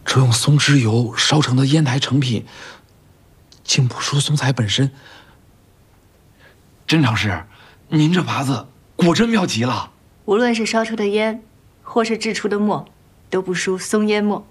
这用松脂油烧成的烟台成品，竟不输松材本身。甄长师，您这法子果真妙极了。 无论是烧出的烟，或是制出的墨，都不输松烟墨。